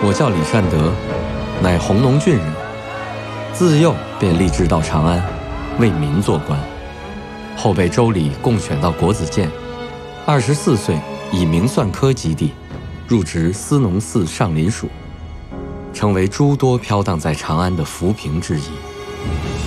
我叫李善德，乃弘农郡人，自幼便立志到长安，为民做官。后被州里共选到国子监，24岁以明算科及第，入职司农司上林署，成为诸多飘荡在长安的浮萍之一。